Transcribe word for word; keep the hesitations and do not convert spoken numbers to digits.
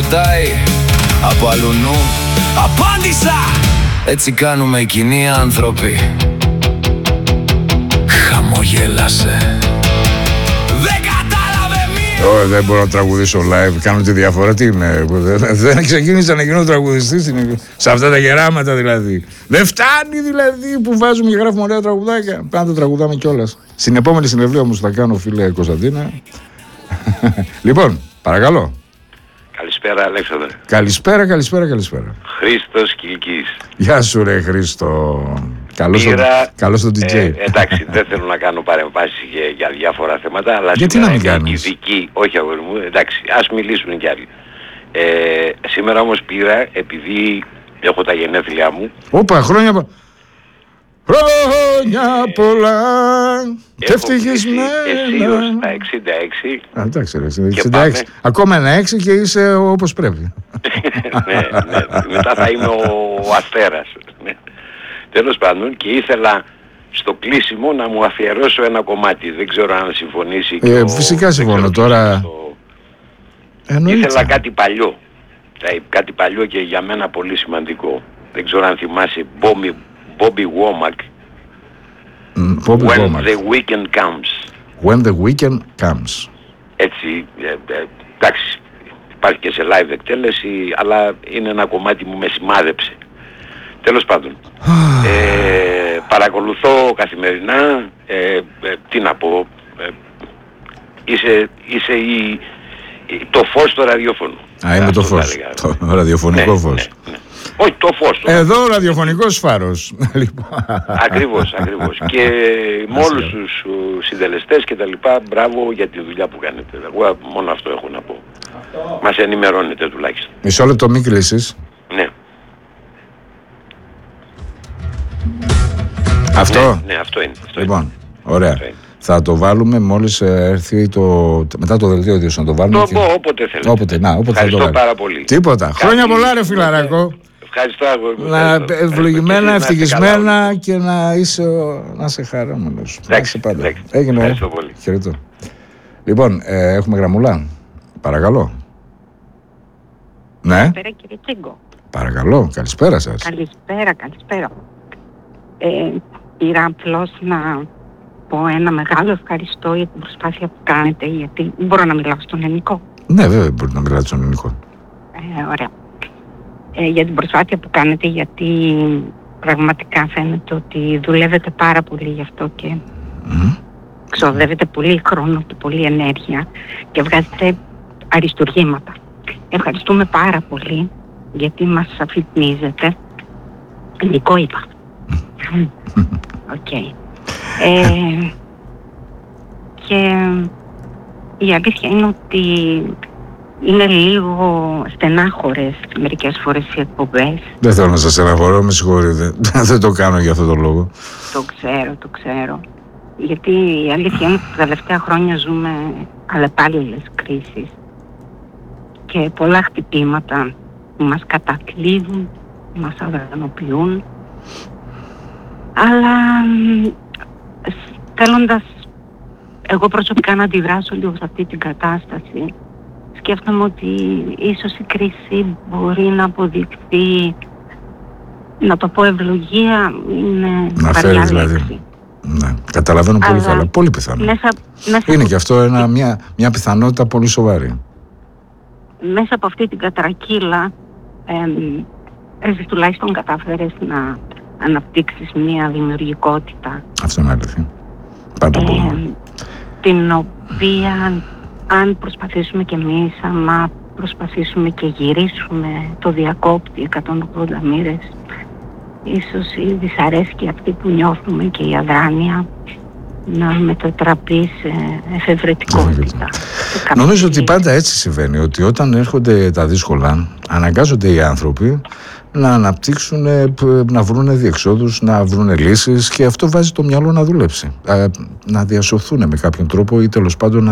ζητάει από αλλουνού. Απάντησα! Έτσι κάνουμε κοινοί άνθρωποι. Χαμογέλασε. Δεν κατάλαβε μία. Ω, δεν μπορώ να τραγουδήσω live. Κάνω τη διαφορά. Τι είναι. Δεν ξεκίνησα να γίνω τραγουδιστής σε αυτά τα γεράματα δηλαδή. Δεν φτάνει δηλαδή που βάζουμε και γράφουμε ωραία τραγουδάκια. Πάντα το τραγουδάμε κιόλας. Στην επόμενη συνεδρία όμως θα κάνω, φίλε Κωνσταντίνα. Λοιπόν, παρακαλώ. Καλησπέρα, Αλέξανδρε. Καλησπέρα, καλησπέρα, καλησπέρα. Χρήστος Κιλκής. Γεια σου ρε Χρήστο. Καλώς τον, καλώς τον ντι τζέι. Ε, εντάξει, δεν θέλω να κάνω παρεμβάσεις για, για διάφορα θέματα, αλλά γιατί σήμερα να μην είναι κάνεις? ειδική, όχι αγόρι μου, εντάξει, ας μιλήσουν κι άλλοι. Ε, σήμερα όμως πήρα, επειδή έχω τα γενέθλιά μου. Όπα, χρόνια πα... Χρόνια πολλά και ευτυχισμένα. Εσύ στα εξήντα έξι. Α, εντάξει ρε, εξήντα έξι. Ακόμα ένα έξι και είσαι όπως πρέπει. Ναι, ναι, μετά θα είμαι ο, ο αστέρας. Ναι. Τέλος πάντων, και ήθελα στο κλείσιμο να μου αφιερώσω ένα κομμάτι. Δεν ξέρω αν συμφωνήσει. Ε, ο, φυσικά συμφωνώ τώρα. Το... Ήθελα κάτι παλιό. Κάτι παλιό και για μένα πολύ σημαντικό. Δεν ξέρω αν θυμάσαι Bobby, Bobby Womack. Mm, Bobby When Womack. the weekend comes. When the weekend comes. Έτσι, ε, ε, εντάξει, υπάρχει και σε live εκτέλεση, αλλά είναι ένα κομμάτι που με σημάδεψε. Τέλος πάντων, ε, παρακολουθώ καθημερινά, ε, ε, τι να πω, ε, είσαι, είσαι η, η, το φως στο ραδιόφωνο. Α, είμαι το φως, το ραδιοφωνικό ναι, φως. Ναι, ναι. Όχι, το φως. Το Εδώ ο ραδιοφωνικός φάρος. Ακριβώς, ακριβώς. Και με όλους τους συντελεστές και τα λοιπά, μπράβο για τη δουλειά που κάνετε. Εγώ μόνο αυτό έχω να πω. Αυτό. Μας ενημερώνετε τουλάχιστον. Μισό λεπτό, μη κλείσεις. Ναι. Αυτό. Ναι, ναι, αυτό είναι. Αυτό λοιπόν, είναι. ωραία. Αυτό είναι. Θα το βάλουμε μόλις έρθει το... μετά το δελτίο ειδήσεων να το βάλουμε. Το και... πω όποτε θέλετε. Όποτε, να, όποτε ευχαριστώ θα το πάρα πολύ. Τίποτα. Καλή... Χρόνια πολλά ρε φιλαράκο. Ευχαριστώ αγόρι μου. Να ευλογημένα, ευτυχισμένα και να είσαι, να είσαι χαρούμενος. Εντάξει, πάντα. Έγινε. Ευχαριστώ πολύ. Χαιρετώ. Λοιπόν, ε, έχουμε γραμμούλα. Παρακαλώ. Ναι. Καλησπέρα κύριε Τσίγκο. Παρακαλώ, καλησπέρα σας. Καλησπέρα, καλησπέρα. Ε, πήρα απλώς να πω ένα μεγάλο ευχαριστώ για την προσπάθεια που κάνετε, γιατί μπορώ να μιλάω στον ελληνικό. Ναι, βέβαια μπορεί να μιλάτε στον ελληνικό. Ε, ωραία. Ε, για την προσπάθεια που κάνετε, γιατί πραγματικά φαίνεται ότι δουλεύετε πάρα πολύ γι' αυτό και mm. ξοδεύετε πολύ χρόνο και πολύ ενέργεια και βγάζετε αριστουργήματα. Ευχαριστούμε πάρα πολύ γιατί μας αφυπνίζετε. Ελληνικό είπα. Οκ. Okay. Ε, και η αλήθεια είναι ότι είναι λίγο στενάχωρες μερικές φορές οι εκπομπές. Δεν θέλω να σας στεναχωρώ, με συγχωρείτε. Δεν το κάνω για αυτό το λόγο. Το ξέρω, το ξέρω. Γιατί η αλήθεια είναι ότι τα τελευταία χρόνια ζούμε αλλεπάλληλες κρίσεις και πολλά χτυπήματα που μας κατακλείδουν, μας αδρανοποιούν. Αλλά θέλοντας εγώ προσωπικά να αντιδράσω λίγο σε αυτή την κατάσταση, σκέφτομαι ότι ίσως η κρίση μπορεί να αποδειχθεί, να το πω ευλογία, είναι να φέρει δηλαδή. Ναι, καταλαβαίνω πολύ καλά, πολύ πιθανό. Μέσα, μέσα είναι από... και αυτό ένα, μια, μια πιθανότητα πολύ σοβαρή. Μέσα από αυτή την κατρακύλα, ε, εσύ τουλάχιστον κατάφερες να αναπτύξεις μια δημιουργικότητα. Αυτό είναι αλήθεια. Πάντα μπορούμε. Την οποία αν προσπαθήσουμε κι εμείς, άμα προσπαθήσουμε και γυρίσουμε το διακόπτη εκατόν ογδόντα μοίρες, ίσως η δυσαρέσκεια αυτή που νιώθουμε και η αδράνεια να μετατραπεί σε εφευρετικότητα. Νομίζω ότι πάντα έτσι συμβαίνει, ότι όταν έρχονται τα δύσκολα, αναγκάζονται οι άνθρωποι να αναπτύξουν, να βρουν διεξόδους, να βρουν λύσεις και αυτό βάζει το μυαλό να δουλέψει, να διασωθούν με κάποιον τρόπο ή τέλος πάντων να